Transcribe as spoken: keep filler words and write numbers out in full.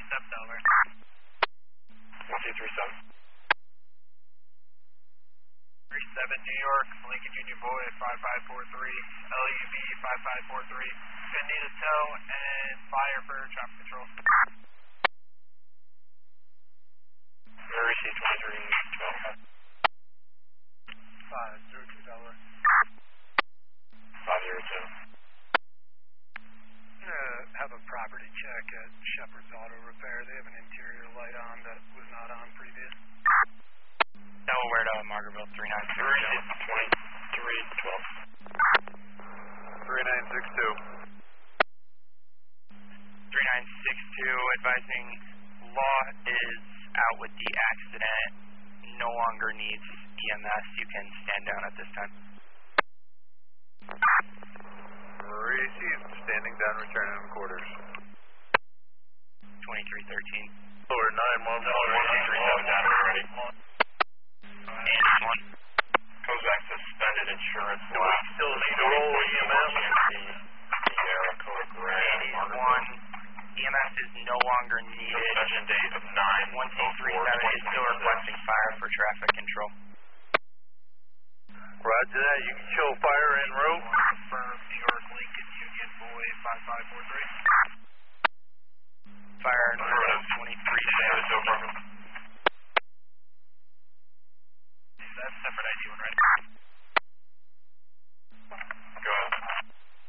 Step Delaware. one two three seven. three seven New York, Lincoln Union Boy, five five four three, L U V five five four three. Gonna need a tow and fire for traffic control. Emergency twenty-three twelve. five zero two Delaware. five zero two. I'm gonna have a property check at Shepherd's Auto Repair. They have an interior light on that was not on previous. Delaware to Margaretville, three nine six two. twenty-three twelve. three nine six two. three nine six two, advising Law is out with the accident, no longer needs E M S. You can stand down at this time. Received, standing down, returning to quarters. twenty-three thirteen. Lower nine one one. one two three seven down already. And one. Goes back to suspended insurance. Do we still need to roll E M S? Sierra Code Gray. one. E M S is no longer needed. Suspension date of nine. one two three seven is still requesting fire for traffic control. Roger that. You can show fire en route. Confirm New York, Lincoln Union Boy, five five four three.